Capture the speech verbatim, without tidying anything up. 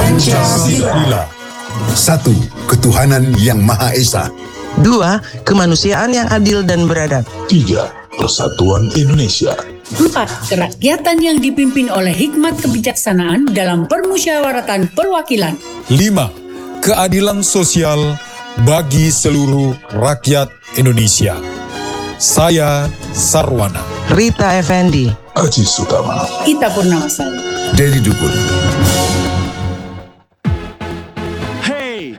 Pancasila. Satu, ketuhanan yang Maha Esa. Dua, kemanusiaan yang adil dan beradab. Tiga, persatuan Indonesia. Empat, kerakyatan yang dipimpin oleh hikmat kebijaksanaan dalam permusyawaratan perwakilan. Lima, keadilan sosial bagi seluruh rakyat Indonesia. Saya Sarwana. Rita Effendi. Aji Sutama. Ita Purnamasari. Dedi Dukun.